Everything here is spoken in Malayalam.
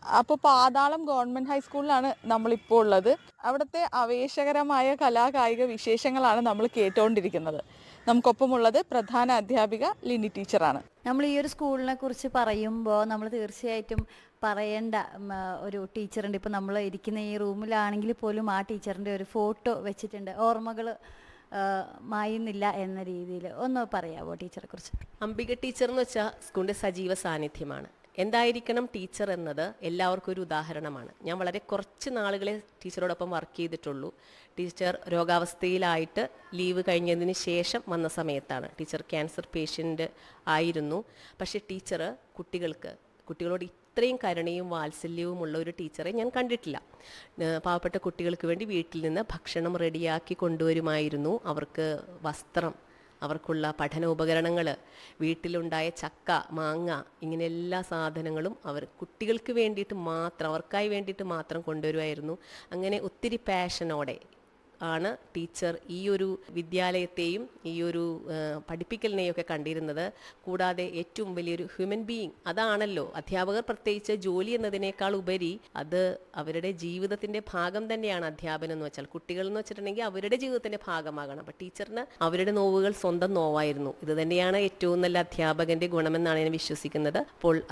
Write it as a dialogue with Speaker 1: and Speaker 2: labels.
Speaker 1: അപ്പോൾ പാതാളം ഗവൺമെന്റ് ഹൈസ്കൂളിലാണ് നമ്മളിപ്പോൾ ഉള്ളത്. അവിടുത്തെ ആവേശകരമായ കലാകായിക വിശേഷങ്ങളാണ് നമ്മൾ കേട്ടുകൊണ്ടിരിക്കുന്നത്. നമുക്കൊപ്പമുള്ളത് പ്രധാന അധ്യാപിക ലിനി ടീച്ചറാണ്.
Speaker 2: നമ്മൾ ഈ ഒരു സ്കൂളിനെ കുറിച്ച് പറയുമ്പോൾ നമ്മൾ തീർച്ചയായിട്ടും പറയേണ്ട ഒരു ടീച്ചറുണ്ട്. ഇപ്പോൾ നമ്മൾ ഇരിക്കുന്ന ഈ റൂമിലാണെങ്കിൽ പോലും ആ ടീച്ചറിൻ്റെ ഒരു ഫോട്ടോ വെച്ചിട്ടുണ്ട്. ഓർമ്മകൾ മായുന്നില്ല എന്ന രീതിയിൽ ഒന്ന് പറയാമോ ടീച്ചറെ കുറിച്ച്?
Speaker 3: അംബിക ടീച്ചർ എന്ന് വെച്ചാൽ സ്കൂളിൻ്റെ സജീവ സാന്നിധ്യമാണ്. എന്തായിരിക്കണം ടീച്ചർ എന്നത് എല്ലാവർക്കും ഒരു ഉദാഹരണമാണ്. ഞാൻ വളരെ കുറച്ച് നാളുകളെ ടീച്ചറോടൊപ്പം വർക്ക് ചെയ്തിട്ടുള്ളൂ. ടീച്ചർ രോഗാവസ്ഥയിലായിട്ട് ലീവ് കഴിഞ്ഞതിന് ശേഷം വന്ന സമയത്താണ്. ടീച്ചർ ക്യാൻസർ പേഷ്യൻ്റ് ആയിരുന്നു. പക്ഷേ ടീച്ചർ കുട്ടികളോട് ഇത്രയും കരുണയും വാത്സല്യവും ഉള്ള ഒരു ടീച്ചറെ ഞാൻ കണ്ടിട്ടില്ല. പാവപ്പെട്ട കുട്ടികൾക്ക് വേണ്ടി വീട്ടിൽ നിന്ന് ഭക്ഷണം റെഡിയാക്കി കൊണ്ടുവരുമായിരുന്നു. അവർക്ക് വസ്ത്രം, അവർക്കുള്ള പഠനോപകരണങ്ങൾ, വീട്ടിലുണ്ടായ ചക്ക, മാങ്ങ, ഇങ്ങനെ എല്ലാ സാധനങ്ങളും അവർ കുട്ടികൾക്ക് വേണ്ടിയിട്ട് മാത്രം, അവർക്കായി വേണ്ടിയിട്ട് മാത്രം കൊണ്ടുവരുമായിരുന്നു. അങ്ങനെ ഒത്തിരി പാഷനോടെ ആണ് ടീച്ചർ ഈ ഒരു വിദ്യാലയത്തെയും ഈ ഒരു പഠിപ്പിക്കലിനെയൊക്കെ കണ്ടിരുന്നത്. കൂടാതെ ഏറ്റവും വലിയൊരു ഹ്യൂമൻ ബീയിങ്, അതാണല്ലോ അധ്യാപകർ പ്രത്യേകിച്ച് ജോലി എന്നതിനേക്കാൾ ഉപരി അത് അവരുടെ ജീവിതത്തിൻ്റെ ഭാഗം തന്നെയാണ്. അധ്യാപനം എന്ന് വെച്ചാൽ കുട്ടികൾ എന്ന് വെച്ചിട്ടുണ്ടെങ്കിൽ അവരുടെ ജീവിതത്തിൻ്റെ ഭാഗമാകണം. അപ്പോൾ ടീച്ചറിന് അവരുടെ നോവുകൾ സ്വന്തം നോവായിരുന്നു. ഇത് തന്നെയാണ് ഏറ്റവും നല്ല അധ്യാപകൻ്റെ ഗുണമെന്നാണ് ഞാൻ വിശ്വസിക്കുന്നത്. അപ്പോൾ